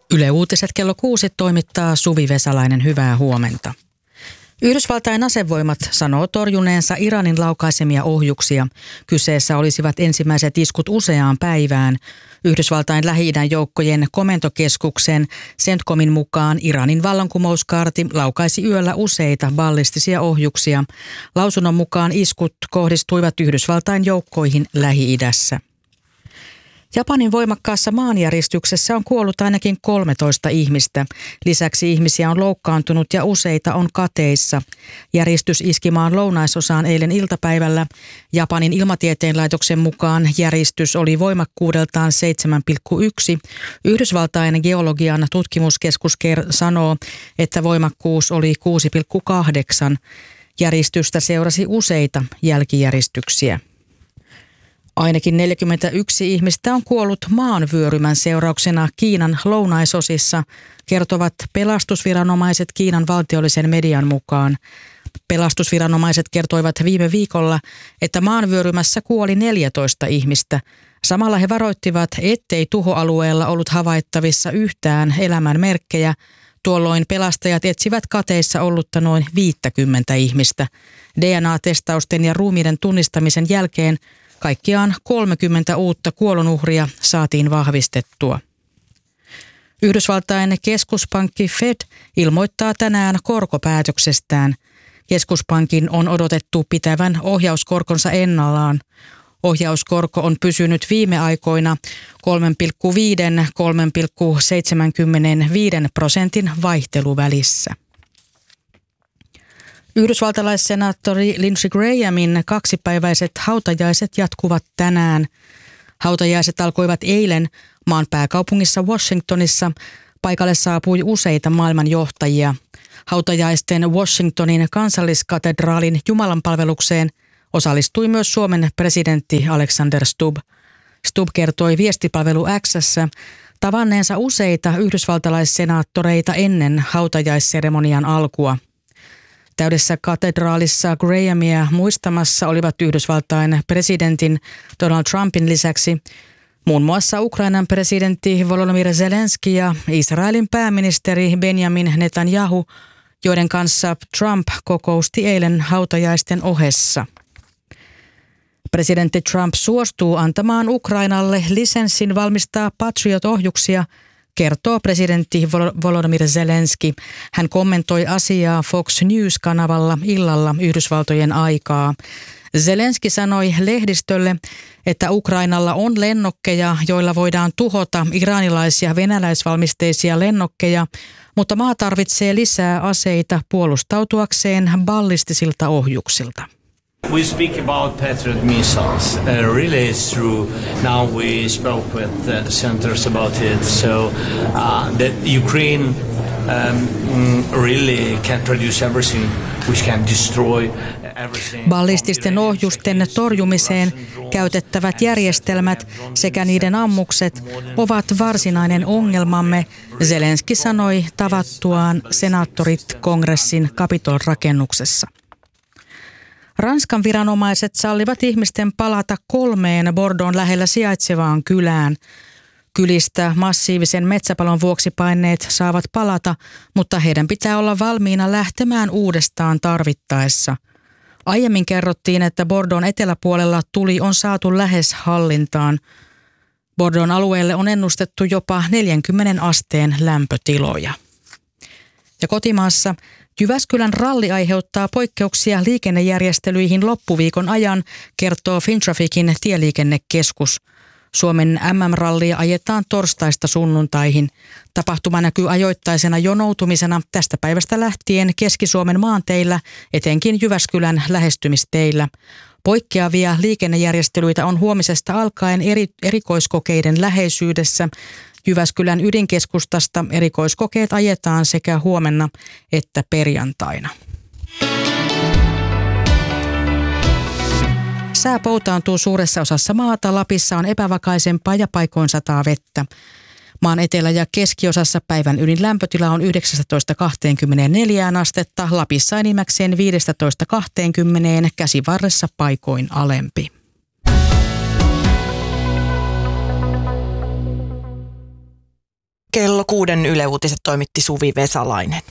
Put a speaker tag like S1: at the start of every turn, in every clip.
S1: Yle Uutiset kello 6 toimittaa Suvi Vesalainen. Hyvää huomenta. Yhdysvaltain asevoimat sanoo torjuneensa Iranin laukaisemia ohjuksia. Kyseessä olisivat ensimmäiset iskut useaan päivään. Yhdysvaltain Lähi-idän joukkojen komentokeskuksen CENTCOMin mukaan Iranin vallankumouskaarti laukaisi yöllä useita ballistisia ohjuksia. Lausunnon mukaan iskut kohdistuivat Yhdysvaltain joukkoihin Lähi-idässä. Japanin voimakkaassa maanjäristyksessä on kuollut ainakin 13 ihmistä. Lisäksi ihmisiä on loukkaantunut ja useita on kateissa. Järistys iski maan lounaisosaan eilen iltapäivällä. Japanin ilmatieteen laitoksen mukaan järistys oli voimakkuudeltaan 7,1. Yhdysvaltain geologian tutkimuskeskus sanoo, että voimakkuus oli 6,8. Järistystä seurasi useita jälkijäristyksiä. Ainakin 41 ihmistä on kuollut maanvyörymän seurauksena Kiinan lounaisosissa, kertovat pelastusviranomaiset Kiinan valtiollisen median mukaan. Pelastusviranomaiset kertoivat viime viikolla, että maanvyörymässä kuoli 14 ihmistä. Samalla he varoittivat, ettei tuhoalueella ollut havaittavissa yhtään elämän merkkejä. Tuolloin pelastajat etsivät kateissa ollutta noin 50 ihmistä. DNA-testausten ja ruumiiden tunnistamisen jälkeen kaikkiaan 30 uutta kuolonuhria saatiin vahvistettua. Yhdysvaltain keskuspankki Fed ilmoittaa tänään korkopäätöksestään. Keskuspankin on odotettu pitävän ohjauskorkonsa ennallaan. Ohjauskorko on pysynyt viime aikoina 3,5–3,75% vaihteluvälissä. Yhdysvaltalaissenaattori Lindsey Grahamin kaksipäiväiset hautajaiset jatkuvat tänään. Hautajaiset alkoivat eilen maan pääkaupungissa Washingtonissa. Paikalle saapui useita maailmanjohtajia. Hautajaisten Washingtonin kansalliskatedraalin jumalanpalvelukseen osallistui myös Suomen presidentti Alexander Stubb. Stubb kertoi viestipalvelu X:ssä tavanneensa useita yhdysvaltalaissenaattoreita ennen hautajaisseremonian alkua. Täydessä katedraalissa Grahamia muistamassa olivat Yhdysvaltain presidentin Donald Trumpin lisäksi muun muassa Ukrainan presidentti Volodymyr Zelenski ja Israelin pääministeri Benjamin Netanyahu, joiden kanssa Trump kokousti eilen hautajaisten ohessa. Presidentti Trump suostuu antamaan Ukrainalle lisenssin valmistaa Patriot-ohjuksia, kertoo presidentti Volodymyr Zelenski. Hän kommentoi asiaa Fox News-kanavalla illalla Yhdysvaltojen aikaa. Zelenski sanoi lehdistölle, että Ukrainalla on lennokkeja, joilla voidaan tuhota iranilaisia venäläisvalmisteisia lennokkeja, mutta maa tarvitsee lisää aseita puolustautuakseen ballistisilta ohjuksilta.
S2: We speak about Patriot missiles. Really it's true. Now we spoke with senators about it. So that Ukraine really can produce everything which can destroy everything.
S1: Ballististen ohjusten torjumiseen käytettävät järjestelmät sekä niiden ammukset ovat varsinainen ongelmamme, Zelenski sanoi tavattuaan senaattorit kongressin Capitol-rakennuksessa. Ranskan viranomaiset sallivat ihmisten palata 3 Bordeauxn lähellä sijaitsevaan kylään. Kylistä massiivisen metsäpalon vuoksi paineet saavat palata, mutta heidän pitää olla valmiina lähtemään uudestaan tarvittaessa. Aiemmin kerrottiin, että Bordeauxn eteläpuolella tuli on saatu lähes hallintaan. Bordeauxn alueelle on ennustettu jopa 40 asteen lämpötiloja. Ja kotimaassa Jyväskylän ralli aiheuttaa poikkeuksia liikennejärjestelyihin loppuviikon ajan, kertoo Fintrafficin tieliikennekeskus. Suomen MM-rallia ajetaan torstaista sunnuntaihin. Tapahtuma näkyy ajoittaisena jonoutumisena tästä päivästä lähtien Keski-Suomen maanteillä, etenkin Jyväskylän lähestymisteillä. Poikkeavia liikennejärjestelyitä on huomisesta alkaen erikoiskokeiden läheisyydessä. Jyväskylän ydinkeskustasta erikoiskokeet ajetaan sekä huomenna että perjantaina. Sää poutaantuu suuressa osassa maata. Lapissa on epävakaisempaa ja paikoin sataa vettä. Maan etelä- ja keskiosassa päivän ylin lämpötila on 19–24 astetta. Lapissa enimmäkseen 15–20, Käsivarressa paikoin alempi.
S3: Kello 6 Yle Uutiset toimitti Suvi Vesalainen.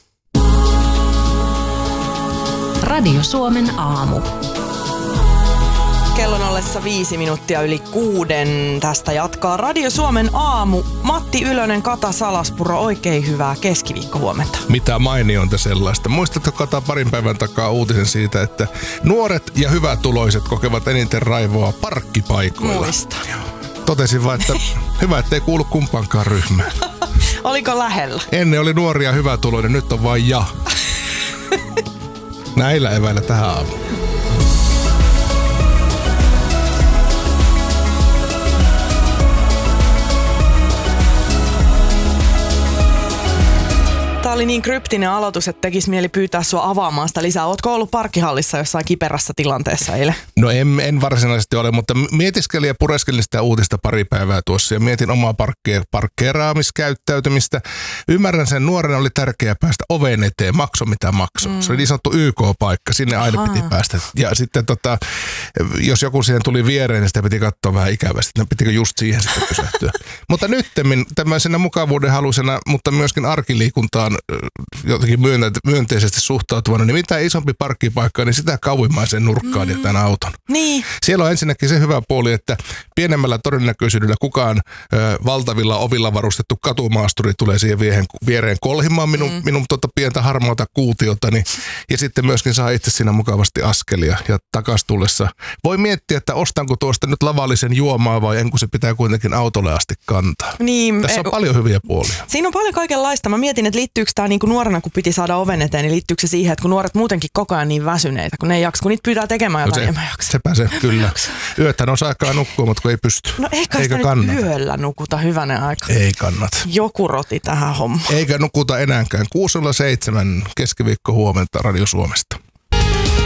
S4: Radio Suomen aamu.
S3: Kellon ollessa 5 minuuttia yli 6. Tästä jatkaa Radio Suomen aamu. Matti Ylönen, Kata Salaspuro, oikein hyvää keskiviikkohuomenta.
S5: Mitä mainionta sellaista. Muistatko, Kata, parin päivän takaa uutisen siitä, että nuoret ja hyvätuloiset kokevat eniten raivoa parkkipaikoilla?
S3: Muistan.
S5: Totesin vaan, että hyvä, ettei kuulu kumpaankaan ryhmään.
S3: Oliko lähellä?
S5: Ennen oli nuoria hyvätuloinen, nyt on vain ja. Näillä eväillä tähän aamuun.
S3: Tämä oli niin kryptinen aloitus, että tekisi mieli pyytää sua avaamaan sitä lisää. Ootko ollut parkkihallissa jossain kiperässä tilanteessa eilen?
S5: No en varsinaisesti ole, mutta mietiskelin ja pureskelin sitä uutista pari päivää tuossa ja mietin omaa parkkeeraamiskäyttäytymistä. Ymmärrän sen, nuorena oli tärkeää päästä oven eteen, makso mitä maksoi. Se oli niin sanottu YK-paikka, sinne aina piti päästä. Ja sitten jos joku siihen tuli viereen, niin sitä piti katsoa vähän ikävästi, että pitikö just siihen sitten pysähtyä. Mutta nyttemmin tämmöisenä mukavuuden halusena, mutta myöskin arkiliikuntaan jotenkin myönteisesti suhtautuvana, niin mitä isompi parkkipaikka, niin sitä kauimmaiseen nurkkaan jätän auton.
S3: Niin.
S5: Siellä on ensinnäkin se hyvä puoli, että pienemmällä todennäköisyydellä kukaan valtavilla ovilla varustettu katumaasturi tulee siihen viereen kolhimaan minun pientä harmaata kuutiotani. Ja sitten myöskin saa itse siinä mukavasti askelia ja takas tullessa. Voi miettiä, että ostanko tuosta nyt lavallisen juomaa vai en, kun se pitää kuitenkin autolle asti kantaa.
S3: Niin,
S5: tässä on paljon hyviä puolia.
S3: Siinä on paljon kaikenlaista. Mä mietin, että liittyykö tämä niin kuin nuorena, kun piti saada oven eteen, niin liittyykö se siihen, että kun nuoret muutenkin koko ajan niin väsyneitä, kun ne ei jaksa, kun niitä pyytää tekemään jotain, niin mä jaksa.
S5: Sepä se, kyllä. Yöthän on aikaa nukkua, mutta kun ei pysty.
S3: No eikä sitä nyt yöllä nukuta hyvänä aika.
S5: Ei kannata.
S3: Joku roti tähän hommaan.
S5: Eikä nukuta enääkään. 6.07 keskiviikko huomenta Radio Suomesta.